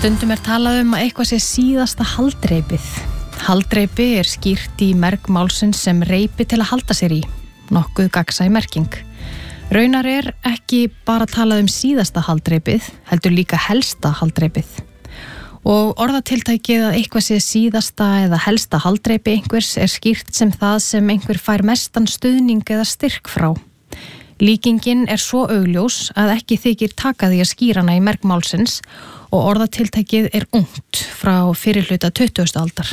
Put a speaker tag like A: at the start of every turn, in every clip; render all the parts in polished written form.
A: Stundum talað að eitthvað sé síðasta haldreipið. Haldreipi skýrt í merg málsins sem reipi til að halda sér í, nokkuð gagnsæ merking. Raunar ekki bara talað síðasta haldreipið, heldur líka helsta haldreipið. Og orðatiltækið að eitthvað sé síðasta eða helsta haldreipi einhvers skýrt sem það sem einhver fær mestan stuðning eða styrk frá. Líkingin svo augljós að ekki þykir taka því að skýra hana í merg málsins og orðatiltækið ungt frá fyrrihluta 20. aldar.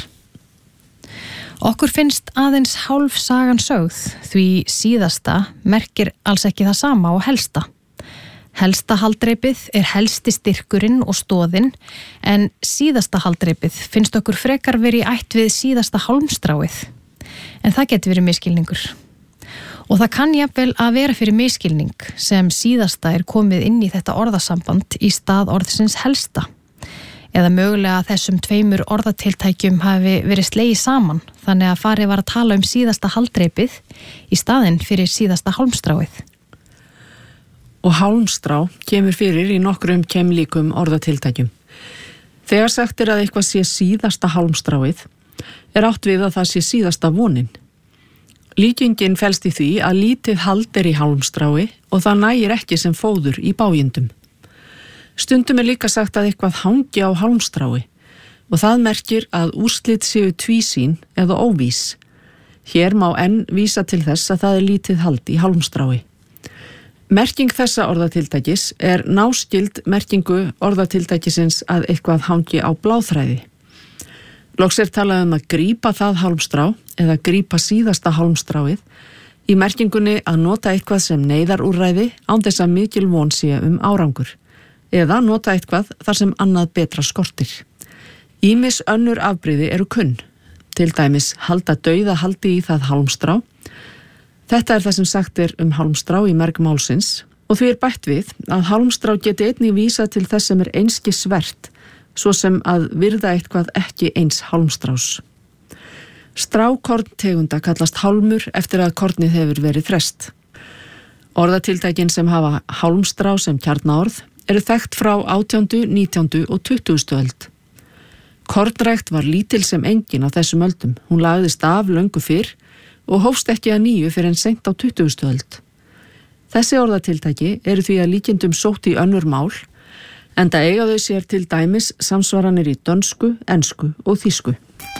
A: Okkur finnst aðeins hálf sagan sögð því síðasta merkir alls ekki það sama og helsta. Helsta haldreipið helsti styrkurinn og stoðinn en síðasta haldreipið finnst okkur frekar verið í ætt við síðasta hálmstráið. En það getur verið misskilningur. Og það kann jafnvel að vera fyrir misskilning sem síðasta komið inn í þetta orðasamband í stað orðsins helsta. Eða mögulega að þessum tveimur orðatiltækjum hafi verið slegið saman þannig að farið var að tala síðasta haldreipið í staðinn fyrir síðasta hálmstráið.
B: Og hálmstrá kemur fyrir í nokkrum keimlíkum orðatiltækjum. Þegar sagt að eitthvað sé síðasta hálmstráið átt við að það sé síðasta vonin. Líkingin felst í því að lítið hald í hálmstrái og það nægir ekki sem fóður í bágindum. Stundum líka sagt að eitthvað hangi á hálmstrái og það merkir að úrslit séu tvísýn eða óvís. Hér má enn vísa til þess að það lítið hald í hálmstrái. Merking þessa orðatiltækis náskyld merkingu orðatiltækisins að eitthvað hangi á bláþræði. Loks talað að grípa það hálmstrá eða grípa síðasta hálmstráið í merkingunni að nota eitthvað sem neyðarúrræði án þess að mikil von sé árangur eða nota eitthvað þar sem annað betra skortir. Ýmis önnur afbrigði kunn, til dæmis halda dauða haldi í það hálmstrá. Þetta það sem sagt hálmstrá í merg málsins og því bætt við að hálmstrá geti einnig vísa til þess sem einskis vert, svo sem að virða eitthvað ekki eins hálmstrás. Strákorntegunda kallast hálmur eftir að kornið hefur verið þrest. Orðatiltækin sem hafa hálmstrá sem kjarnaorð þekkt frá 18., 19. og 20. öld. Kornrækt var lítil sem engin á þessum öldum. Hún lagðist af löngu fyrr og hófst ekki að nýju fyrr en seint á 20. öld. Þessi orðatiltæki því að líkindum sótt í önnur mál, enda eiga þau sér til dæmis samsvaranir í dönsku, ensku og þýsku.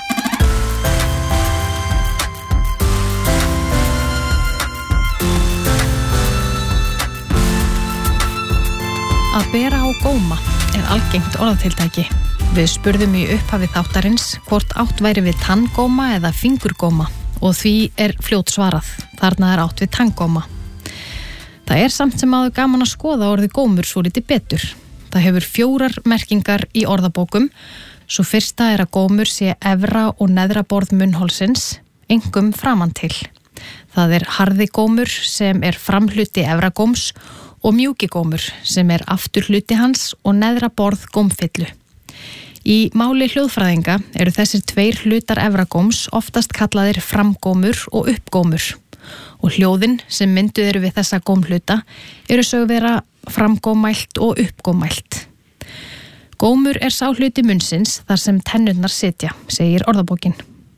A: Að bera á góma algengt orðatiltæki. Við spurðum í upphafi þáttarins hvort átt væri við tanngóma eða fingurgóma og því fljót svarað. Þarna átt við tanngóma. Það samt sem áður gaman að skoða orðið gómur svolítið betur. Það hefur 4 merkingar í orðabókum. Svo fyrsta að gómur sé efra og neðra borð munnholsins, einkum framan til. Það harði gómur sem framhluti efra góms og mjúki gómur sem afturhluti hans og neðra borð gómfyllu. Í máli hljóðfræðinga þessir 2 hlutar efra góms oftast kallaðir framgómur og uppgómur. Og hljóðin sem mynduð við þessa gómhluta sögð vera framgómælt og uppgómælt. Gómur sá hluti munnsins þar sem tennurnar sitja, segir orðabókin.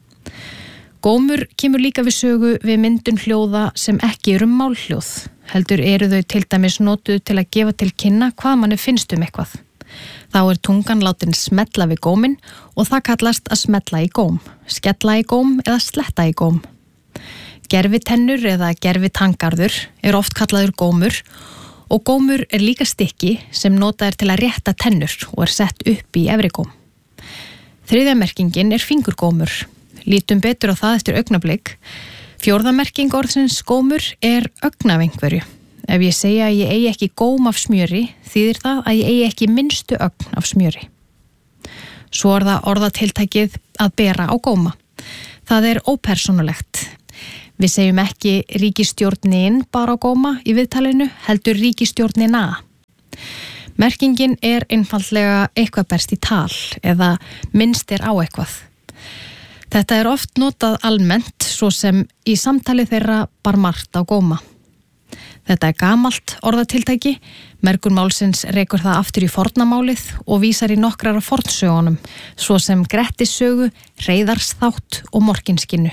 A: Gómur kemur líka við sögu við myndun hljóða sem ekki málhljóð, heldur þau til dæmis notuð til að gefa til kynna hvað manni finnst eitthvað. Þá tungan látin smella við góminn og það kallast að smella í góm, skella í góm eða sletta í góm. Gervitennur eða gervitangarður oft kallaður gómur og gómur líka stykki sem notað til að rétta tennur og sett upp í efri góm. Þriðja merkingin fingurgómur. Lítum betur á það eftir augnablik. Fjórða merking orðsins gómur ögn af einhverju. Ef ég segja að ég eigi ekki góm af smjöri, þýðir það að ég eigi ekki minnstu ögn af smjöri. Svo það orðatiltækið að bera á góma. Það ópersónulegt. Við segjum ekki ríkisstjórnin bara á góma í viðtalinu, heldur ríkisstjórnina. Merkingin einfaldlega eitthvað berst í tal eða minnst á eitthvað. Þetta oft notað almennt svo sem í samtali þeirra bar margt á góma. Þetta er gamalt orðatiltæki, mergur málsins rekur það aftur í fornamálið og vísar í nokkrar af fornsögunum, svo sem Grettissögu, Hreiðarsþátt og Morkinskinnu.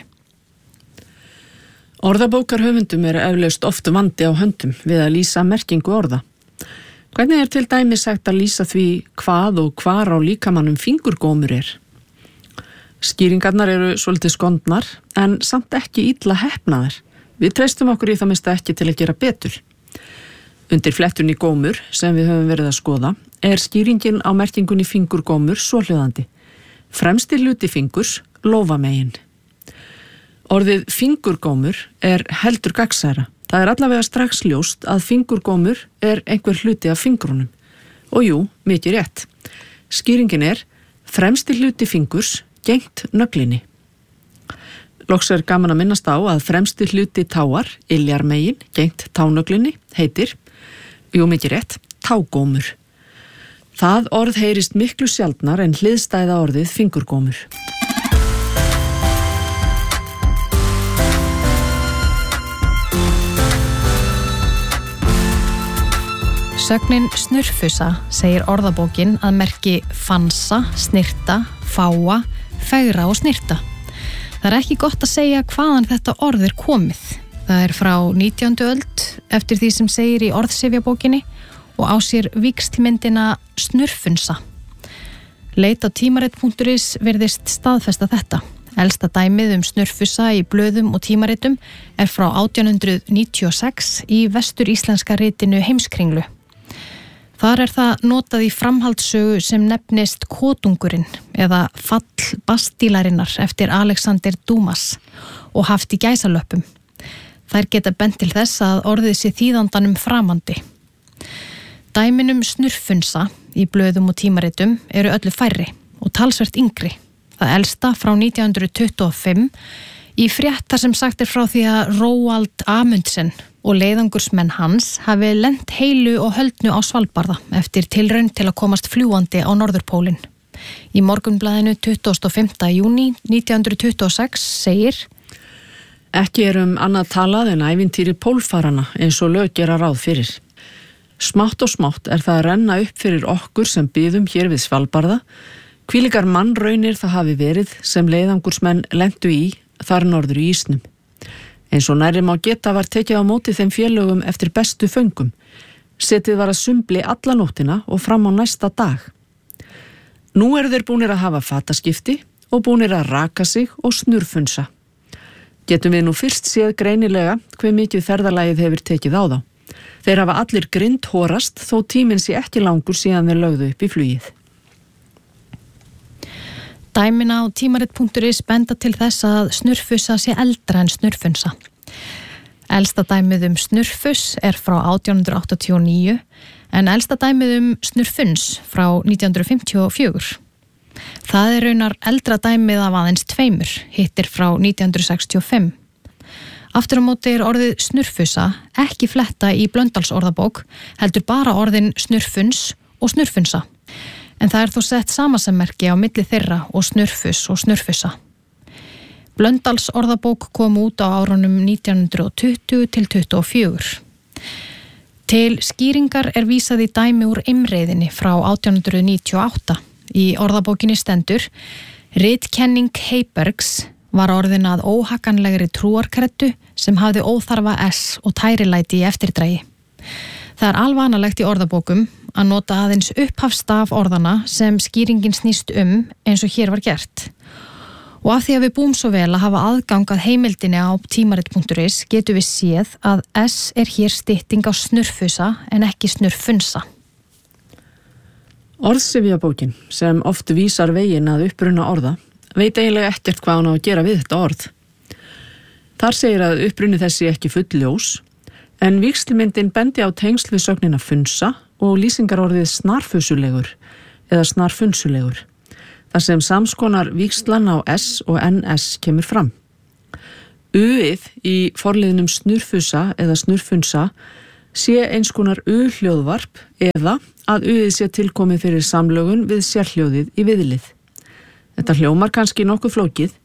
B: Orðabókarhöfundum er eflaust oft vandi á höndum við að lýsa merkingu orða. Hvernig er til dæmis hægt að lýsa því hvað og hvar á líkamannum fingurgómur er? Skýringarnar eru svolítið skondnar en samt ekki illa heppnaðar. Við treystum okkur í það minnsta ekki til að gera betur. Undir flettunni gómur, sem við höfum verið að skoða, er skýringin á merkingunni fingurgómur svohljóðandi. Fremsti hluti fingurs, lófamegin. Orðið fingurgómur er heldur gagnsæra. Það er allavega strax ljóst að fingurgómur er einhver hluti af fingrunum. Og jú, mikið rétt. Skýringin er fremsti hluti fingurs gengt nöglinni. Loks er gaman að minnast á að fremsti hluti táar, iljarmegin, gengt tánöglinni, heitir, jú mikið rétt, tágómur. Það orð heyrist miklu sjaldnar en hliðstæða orðið fingurgómur.
A: Sögnin snurfusa segir orðabókin að merki fansa, snirta, fáa, fegra og snirta. Það er ekki gott að segja hvaðan þetta orð er komið. Það er frá 19. öld eftir því sem segir í orðsifjabókinni og á sér víxlmyndina snurfunsa. Leit á tímarit.is virðist staðfesta þetta. Elsta dæmið snurfusa í blöðum og tímaritum er frá 1896 í vestur-íslenska ritinu Heimskringlu. Þar er það notað í framhaldssögu sem nefnist Kotungurinn eða Fall Bastílarinnar eftir Alexander Dumas og haft í gæsalöppum. Þær geta bent til þess að orðið sé þýðandanum framandi. Dæminum snurfunsa í blöðum og tímaritum eru öllu færri og talsvert yngri. Það elsta frá 1925 í frétt þar sem sagt er frá því að Roald Amundsen og leiðangursmenn hans hafi lent heilu og höldnu á Svalbarða eftir tilraun til að komast fljúandi á Norðurpólinn. Í Morgunblaðinu 25. júní 1926 segir:
B: Ekki annað talað en ævintýri pólfarana eins og lög gera ráð fyrir. Smátt og smátt er það að renna upp fyrir okkur sem biðum hér við Svalbarða, hvílíkar mannraunir það hafi verið sem leiðangursmenn lentu í þar norður í ísnum. Eins og nærri má geta var tekið á móti þeim félögum eftir bestu föngum. Setið var að sumbli alla nóttina og fram á næsta dag. Nú eru þeir búnir að hafa fataskipti og búnir að raka sig og snurfunsa. Getum við nú fyrst séð greinilega hve mikið ferðalagið hefur tekið á þá. Þeir hafa allir grindhorast þó tíminn sé ekki langur síðan þeir lögðu upp í flugið. Dæmin á tímarit.is benda til þess að snurfusa sé eldra en snurfunsa. Elsta dæmið snurfus er frá 1889 en elsta dæmið snurfuns frá 1954. Það er raunar eldra dæmið af aðeins tveimur, hittir frá 1965. Aftur á móti er orðið snurfusa ekki fletta í Blöndalsorðabók, heldur bara orðin snurfuns og snurfunsa. En það er þó sett samasemmerki á milli þeirra og snurfus og snurfusa. Blöndalsorðabók kom út á árunum 1920 til 24. Til skýringar er vísað í dæmi úr Imreiðinni frá 1898. Í orðabókinni stendur: Ritkenning Heibergs var orðin að óhagganlegri trúarkreddu sem hafði óþarfa S og tærilæti í eftirdrægi. Það er alvanalegt í orðabókum að nota aðeins upphafsstaf orðana sem skýringin snýst eins og hér var gert. Og af því að við búum svo vel að hafa aðgang að heimildinni á tímarit.is getum við séð að S er hér stytting á snurfusa en ekki snurfunsa. Orðsifjabókin, sem oft vísar veginn að uppruna orða, veit eiginlega ekkert hvað hún á að gera við þetta orð. Þar segir að uppruni þessi ekki fullljós, en víxlmyndin bendi á tengsl við sögnina funsa og lýsingarorðið snarfusulegur eða snarfunsulegur, þar sem samskonar víxlan á S og NS kemur fram. U-ið í forliðnum snurfusa eða snurfunsa sé eins konar U-hljóðvarp eða að U-ið sé tilkomið fyrir samlögun við sérhljóðið í viðlið. Þetta hljómar kannski nokkuð flókið,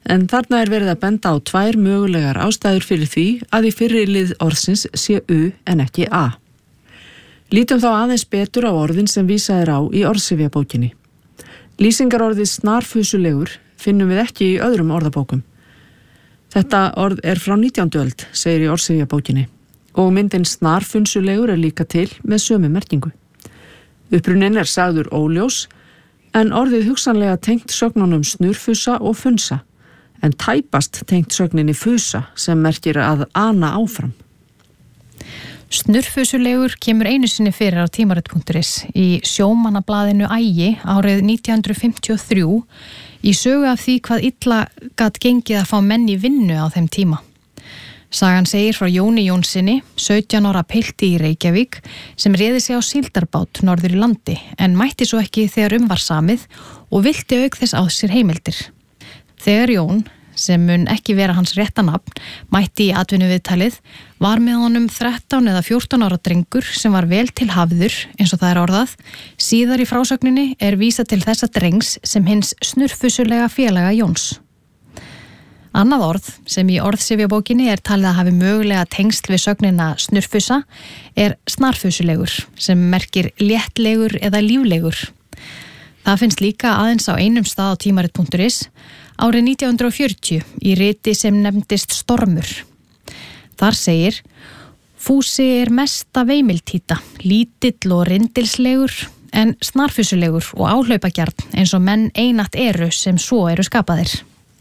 B: En þarna verið að benda á 2 mögulegar ástæður fyrir því að í fyrri lið orðsins sé U en ekki A. Lítum þá aðeins betur á orðin sem vísað á í orðsifjabókinni. Lýsingarorðið snarfusulegur finnum við ekki í öðrum orðabókum. Þetta orð frá 19. öld, segir í orðsifjabókinni, og myndin snarfunsulegur líka til með sömu merkingu. Upprunnin sagður óljós, en orðið hugsanlega tengt sögnunum snurfusa og funsa, en tæpast tengt sögninni fusa sem merkir að ana áfram.
A: Snurfusulegur kemur einu sinni fyrir á tímarit.is í sjómannablaðinu Ægi árið 1953 í sögu af því hvað illa gat gengið að fá menn í vinnu á þeim tíma. Sagan segir frá Jóni Jónssoni, 17 ára pilti í Reykjavík, sem réði sig á síldarbát norður í landi en mætti svo ekki þegar var samið og vildi auk þess á sér heimildir. Þegar Jón, sem mun ekki vera hans rétta nafn, mætti í atvinnuviðtalið, var með honum 13 eða 14 ára drengur sem var vel til hafður, eins og það orðað. Síðar í frásögninni vísað til þessa drengs sem hins snurfusulega félaga Jóns. Annað orð sem í orðsifjabókinni talið að hafi mögulega tengsl við sögnina snurfusa snarfusulegur sem merkir léttlegur eða líflegur. Það finnst líka aðeins á einum stað á tímarit.is árið 1940 í riti sem nefndist Stormur. Þar segir: Fúsi mesta veimiltíta, lítill og rindilslegur en snarfusulegur og áhlaupagjarn eins og menn einatt sem svo skapaðir.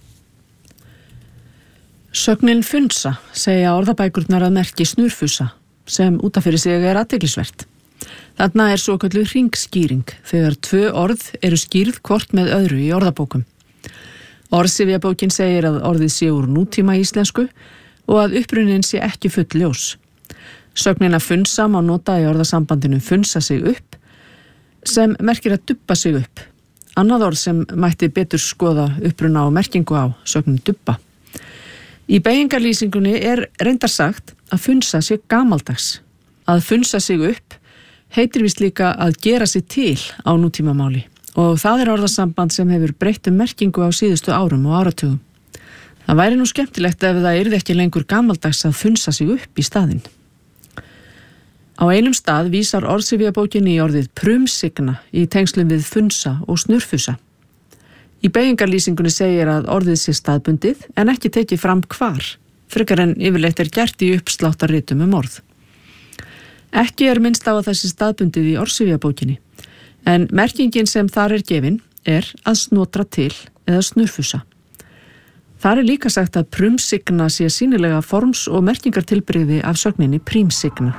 B: Sögnin funsa segja orðabækurnar að merki snurfusa sem útaf fyrir sig athyglisvert. Þarna svokölluð hringskýring þegar 2 orð skýrð hvort með öðru í orðabókum. Orðsifjabókin segir að orðið sé úr nútíma íslensku og að upprunnin sé ekki full ljós. Sögnina funsa má nota í orðasambandinu funsa sig upp sem merkir að dubba sig upp. Annað orð sem mætti betur skoða uppruna og merkingu á sögnin dubba. Í beygingarlýsingunni reyndar sagt að funsa sé gamaldags. Að funsa sig upp heitir víst líka að gera sig til á nútímamáli og það orðasamband sem hefur breytt merkingu á síðustu árum og áratugum. Það væri nú skemmtilegt ef það yrði ekki lengur gamaldags að funsa sig upp í staðinn. Á einum stað vísar orðsifjabókinni í orðið prumsigna í tengslum við funsa og snurfusa. Í beygingarlýsingunni segir að orðið sé staðbundið en ekki tekið fram hvar, frekar en yfirleitt gert í uppsláttarritum orð. Ekki minnst á að þessi staðbundið í orðsifjabókinni, en merkingin sem þar gefin að snotra til eða snurfusa. Þar líka sagt að prumsigna sé sýnilega forms- og merkingartilbrigði af sögninni prímsigna.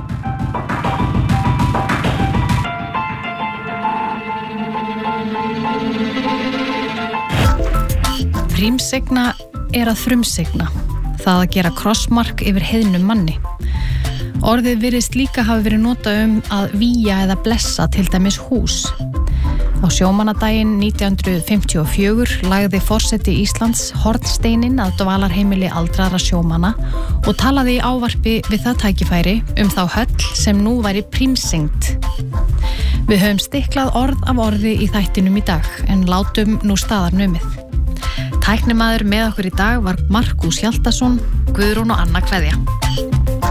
A: Prímsigna að frumsigna, það að gera krossmark yfir heiðnum manni. Orðið virðist líka hafa verið notað að vígja eða blessa til dæmis hús. Á sjómannadaginn 1954 lagði forseti Íslands hornsteininn að dvalarheimili aldraðra sjómanna og talaði í ávarpi við það tækifæri þá höll sem nú væri prímsignd. Við höfum stiklað orð af orði í þættinum í dag en látum nú staðar numið. Tæknimaður með okkur í dag var Markús Hjaltason, Guðrún og Anna kveðja.